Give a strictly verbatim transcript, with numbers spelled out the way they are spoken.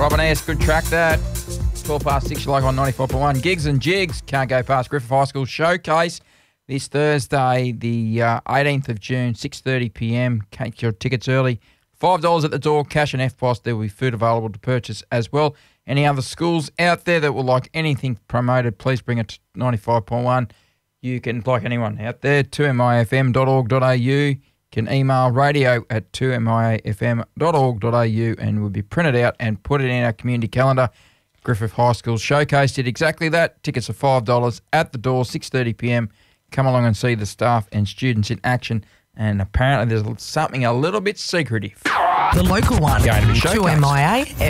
Robin S, good track that. twelve past six, you like on ninety-four point one. Gigs and Jigs, can't go past Griffith High School Showcase this Thursday, the uh, eighteenth of June, six thirty p m. Get your tickets early. five dollars at the door, cash and F P O S. There will be food available to purchase as well. Any other schools out there that would like anything promoted, please bring it to ninety-five point one. You can, like anyone out there, two m i f m dot org dot a u. You can email radio at two m i f m dot org dot a u and will be printed out and put it in our community calendar. Griffith High School Showcase did exactly that. Tickets are five dollars at the door, six thirty p m. Come along and see the staff and students in action. And apparently there's something a little bit secretive. The local one. Going to be Showcase. two M I A